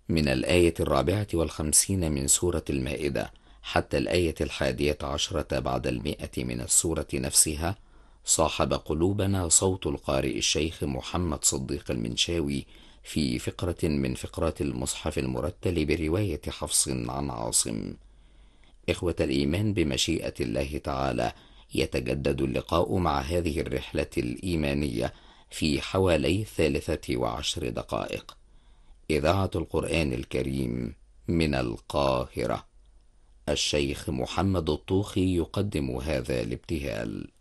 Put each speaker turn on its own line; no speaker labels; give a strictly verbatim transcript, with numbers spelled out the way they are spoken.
من الآية الرابعة والخمسين من سورة المائدة حتى الآية الحادية عشرة بعد المئة من السورة نفسها، صاحب قلوبنا صوت القارئ الشيخ محمد صديق المنشاوي في فقرة من فقرات المصحف المرتل برواية حفص عن عاصم. إخوة الإيمان، بمشيئة الله تعالى يتجدد اللقاء مع هذه الرحلة الإيمانية في حوالي ثالثة وعشر دقائق. إذاعة القرآن الكريم من القاهرة، الشيخ محمد الطوخي يقدم هذا الابتهال.